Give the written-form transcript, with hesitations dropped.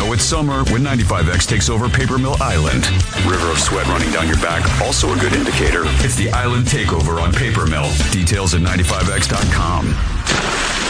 know it's summer when 95X takes over Paper Mill Island. River of sweat running down your back, also a good indicator. It's the Island Takeover on Paper Mill. Details at 95X.com.